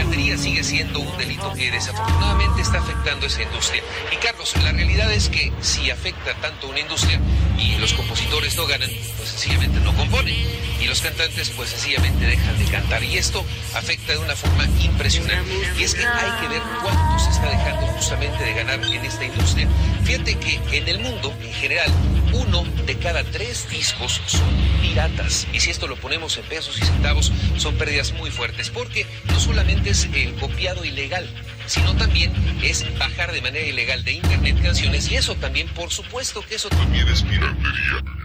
piratería sigue siendo un delito que desafortunadamente está afectando esa industria. Y Carlos, la realidad es que si afecta tanto una industria y los compositores no ganan, pues sencillamente no componen. Y los cantantes pues sencillamente dejan de cantar. Y esto afecta de una forma impresionante. Y es que hay que ver cuánto se está dejando justamente de ganar en esta industria. Fíjate que en el mundo, en general, 1 de cada 3 discos son piratas. Y si esto lo ponemos en pesos y centavos, son pérdidas muy fuertes. Porque no solamente es el copiado ilegal, sino también es bajar de manera ilegal de internet canciones. Y eso también, por supuesto que eso también es piratería.